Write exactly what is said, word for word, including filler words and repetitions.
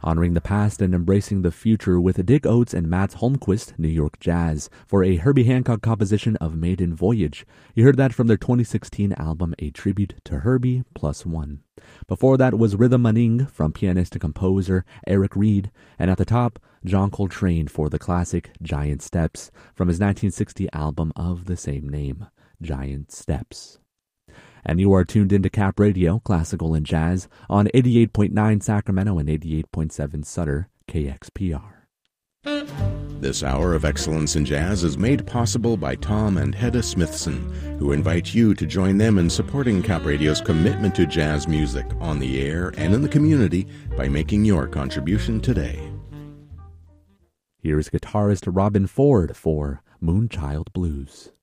honoring the past and embracing the future with Dick Oates and Mats Holmquist, New York Jazz, for a Herbie Hancock composition of Maiden Voyage. You heard that from their twenty sixteen album, A Tribute to Herbie Plus One. Before that was Rhythm Maning from pianist and composer Eric Reed, and at the top, John Coltrane for the classic Giant Steps from his nineteen sixty album of the same name, Giant Steps. And you are tuned into Cap Radio, classical and jazz, on eighty-eight point nine Sacramento and eighty-eight point seven Sutter, K X P R. This hour of excellence in jazz is made possible by Tom and Hedda Smithson, who invite you to join them in supporting Cap Radio's commitment to jazz music on the air and in the community by making your contribution today. Here's guitarist Robben Ford for Moonchild Blues.